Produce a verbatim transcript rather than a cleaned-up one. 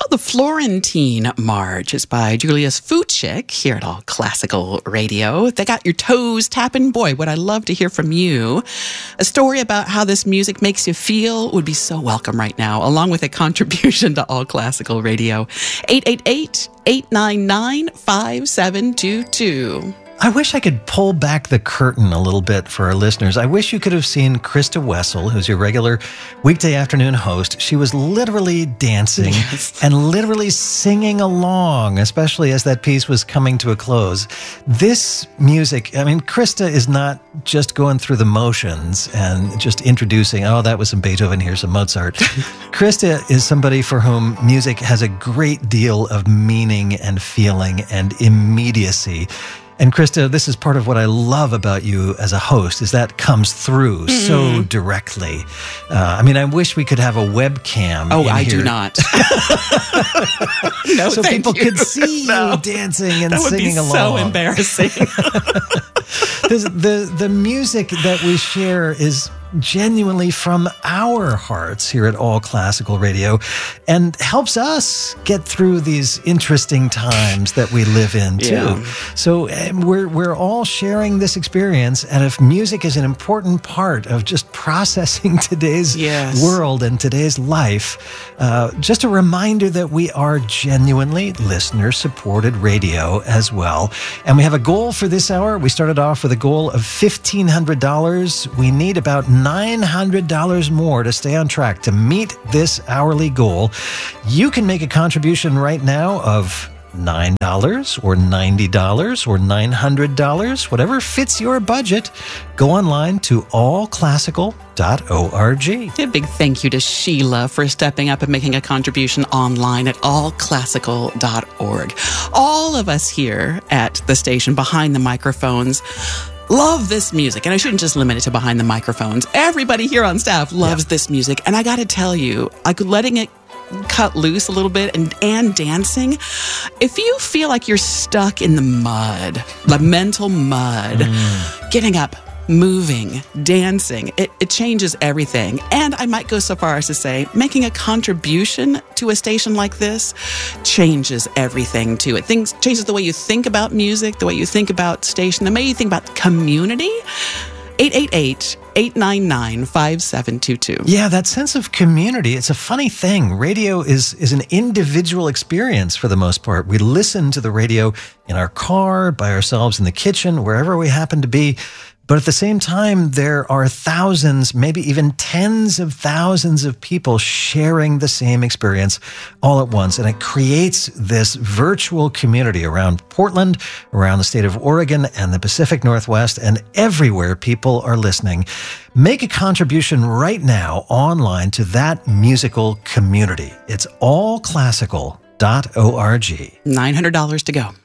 The Florentine March is by Julius Fuchik here at All Classical Radio. They got your toes tapping. Boy, would I love to hear from you. A story about how this music makes you feel would be so welcome right now, along with a contribution to All Classical Radio. eight eight eight, eight nine nine, five seven two two. I wish I could pull back the curtain a little bit for our listeners. I wish you could have seen Krista Wessel, who's your regular weekday afternoon host. She was literally dancing yes. and literally singing along, especially as that piece was coming to a close. This music, I mean, Krista is not just going through the motions and just introducing, oh, that was some Beethoven, here's some Mozart. Krista is somebody for whom music has a great deal of meaning and feeling and immediacy. And Krista, this is part of what I love about you as a host, is that comes through mm. so directly. Uh, I mean, I wish we could have a webcam. Oh, in I here. do not. No, so thank people you. could see no. you dancing and that would singing be along. So embarrassing. the, the the music that we share is genuinely from our hearts here at All Classical Radio and helps us get through these interesting times that we live in too. Yeah. So um, we're we're all sharing this experience, and if music is an important part of just processing today's yes. world and today's life, uh, just a reminder that we are genuinely listener-supported radio as well. And we have a goal for this hour. We started off with a goal of fifteen hundred dollars. We need about nine hundred dollars more to stay on track to meet this hourly goal. You can make a contribution right now of nine dollars or ninety dollars or nine hundred dollars, whatever fits your budget. Go online to all classical dot org. A big thank you to Sheila for stepping up and making a contribution online at all classical dot org. All of us here at the station behind the microphones love this music, and I shouldn't just limit it to behind the microphones. Everybody here on staff loves yeah. this music, and I got to tell you, like letting it cut loose a little bit and and dancing, if you feel like you're stuck in the mud, the mental mud, mm. getting up, moving, dancing, it, it changes everything. And I might go so far as to say making a contribution to a station like this changes everything too. It things changes the way you think about music, the way you think about station, the way you think about community. eight eight eight, eight nine nine, five seven two two. Yeah, that sense of community, it's a funny thing. Radio is is an individual experience for the most part. We listen to the radio in our car, by ourselves in the kitchen, wherever we happen to be. But at the same time, there are thousands, maybe even tens of thousands of people sharing the same experience all at once. And it creates this virtual community around Portland, around the state of Oregon and the Pacific Northwest, and everywhere people are listening. Make a contribution right now online to that musical community. It's all classical dot org. nine hundred dollars to go.